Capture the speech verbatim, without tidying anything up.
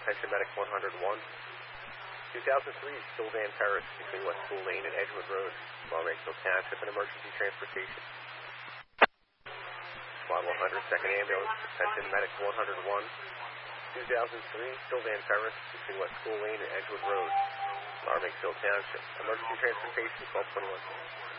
Attention Medic one oh one. two thousand three, Sylvan Terrace between West School Lane and Edgewood Road. Long Range Hill Township and emergency transportation. Squad one hundred, second ambulance. Attention Medic one oh one. two thousand three, Sylvan Terrace between West School Lane and Edgewood Road. Long Range Hill Township. Emergency transportation twelve twenty-one.